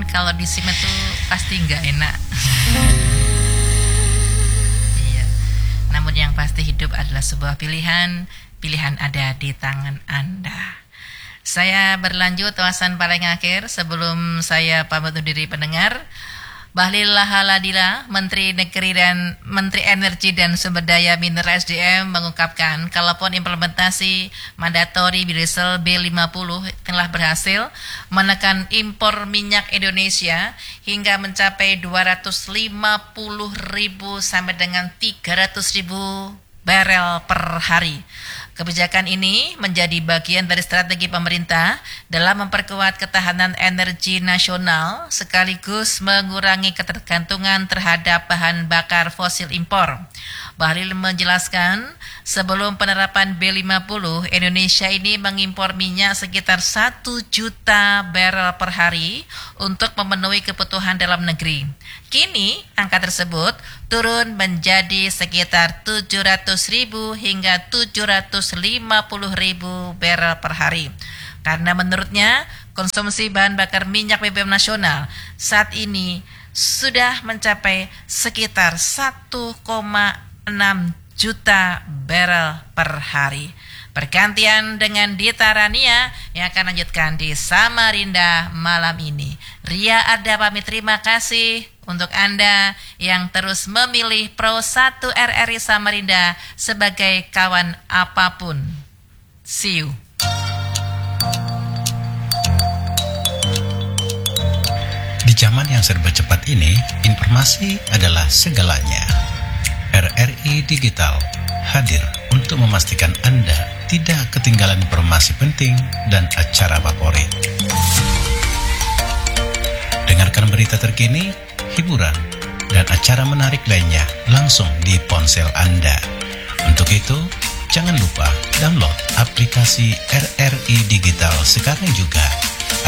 kalau di SIM itu pasti nggak enak. Iya. Namun yang pasti hidup adalah sebuah pilihan. Pilihan ada di tangan Anda. Saya berlanjut ulasan paling akhir sebelum saya pamit undur diri pendengar. Bahlil Lahaladila, Menteri Energi dan Sumber Daya Mineral SDM mengungkapkan kalaupun implementasi mandatori biodiesel B50 telah berhasil menekan impor minyak Indonesia hingga mencapai 250.000 sampai dengan 300.000 barel per hari. Kebijakan ini menjadi bagian dari strategi pemerintah dalam memperkuat ketahanan energi nasional sekaligus mengurangi ketergantungan terhadap bahan bakar fosil impor. Bahlil menjelaskan, sebelum penerapan B50, Indonesia ini mengimpor minyak sekitar 1 juta barel per hari untuk memenuhi kebutuhan dalam negeri. Kini, angka tersebut turun menjadi sekitar 700.000 hingga 750.000 barel per hari. Karena menurutnya, konsumsi bahan bakar minyak BBM nasional saat ini sudah mencapai sekitar 1,6 juta barel per hari. Bergantian dengan Dita Rania yang akan lanjutkan di Samarinda malam ini. Ria Arda pamit, terima kasih untuk Anda yang terus memilih Pro 1 RRI Samarinda sebagai kawan apapun. See you. Di zaman yang serba cepat ini, informasi adalah segalanya. RRI Digital hadir untuk memastikan Anda tidak ketinggalan informasi penting dan acara favorit. Dengarkan berita terkini, hiburan, dan acara menarik lainnya langsung di ponsel Anda. Untuk itu, jangan lupa download aplikasi RRI Digital sekarang juga